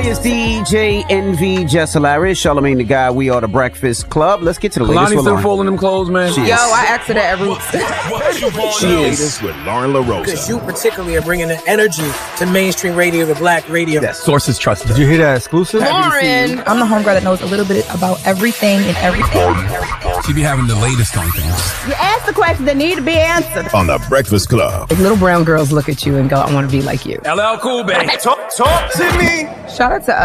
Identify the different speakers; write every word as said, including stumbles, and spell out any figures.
Speaker 1: It's D J Envy, Jess Hilarious, Charlamagne the Guy. We are the Breakfast Club. Let's get to the latest.
Speaker 2: Kalani still folding them clothes, man.
Speaker 3: Yo, I asked her that at Roots.
Speaker 1: She is
Speaker 4: with Lauren LaRosa.
Speaker 5: Because you particularly are bringing the energy to mainstream radio, to black radio.
Speaker 1: Yes.
Speaker 2: Sources trusted.
Speaker 6: Did you hear that exclusive?
Speaker 3: Lauren.
Speaker 7: I'm the homegirl that knows a little bit about everything and everything.
Speaker 2: She be having the latest on things.
Speaker 7: You ask the questions that need to be answered.
Speaker 4: On the Breakfast Club.
Speaker 3: Like little brown girls look at you and go, I want to be like you.
Speaker 2: L L Cool, baby.
Speaker 4: Talk, talk to me.
Speaker 3: Shout out to